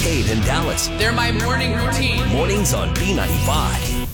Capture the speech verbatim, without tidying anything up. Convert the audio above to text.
Kate and Dallas. They're my morning routine. Mornings on B ninety-five.